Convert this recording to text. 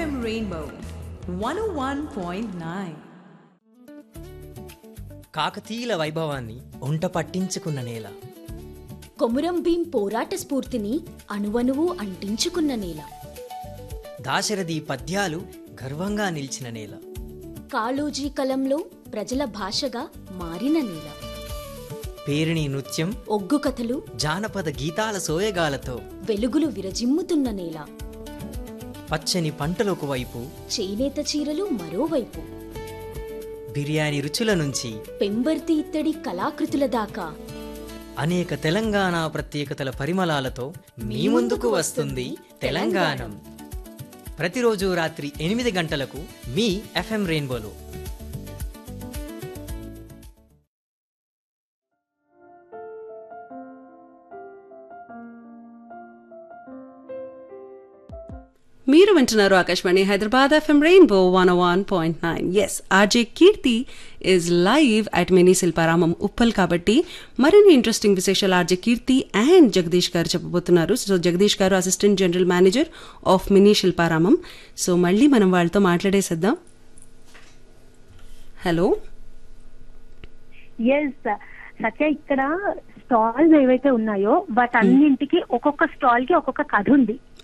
FM Rainbow 101.9. కాకతీయుల వైభవాన్ని ఒంట పట్టించుకున్న నేల, కొమురం భీం పోరాట స్ఫూర్తిని అణువణువు అంటించుకున్న నేల, దాశరథి పద్యాలు గర్వంగా నిలిచిన నేల, కాళోజీ కలంలో ప్రజల భాషగా మారిన నేల, పేరిణి నృత్యం, ఒగ్గు కథలు, జానపద గీతాల సోయగాలతో వెలుగులు విరజిమ్ముతున్న నేల, పచ్చని పంటలొక వైపు, చేనేత చీరలు మరోవైపు, బిర్యానీ రుచుల నుంచి పెంబర్తి ఇత్తడి కళాకృతుల దాకా అనేక తెలంగాణ ప్రత్యేకతల పరిమళాలతో మీ ముందుకు వస్తుంది తెలంగాణం. ప్రతిరోజు రాత్రి 8 గంటలకు మీ FM రెయిన్బోలో. మీరు వింటున్నారు Akashvani Hyderabad FM rainbow 101.9. Yes, RJ Keerthi is live at mini Shilparamam Uppal. కాబట్టి మరిన్ని ఇంట్రెస్టింగ్ విశేషాలు ఆర్జే కీర్తి అండ్ జగదీష్ గారు చెప్పబోతున్నారు. సో జగదీష్ గారు assistant general manager of mini Shilparamam. So మళ్ళీ మనం వాళ్ళతో మాట్లాడేసేద్దాం. హలో. ఎస్ సత్య, ఇక్కడ స్టాల్స్ ఏవైతే ఉన్నాయో వాటన్నింటికి ఒక్కొక్క స్టాల్ కి ఒక్కొక్క కథ ఉంది.